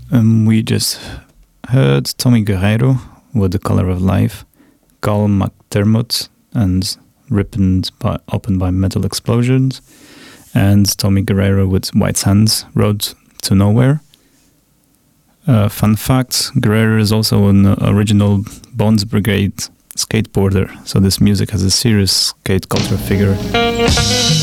We just heard Tommy Guerrero with The Color of Life, Carl McDermott and Opened by Metal Explosions, and Tommy Guerrero with White Sands, Road to Nowhere. Fun fact, Guerrero is also an original Bones Brigade skateboarder, so this music has a serious skate culture figure.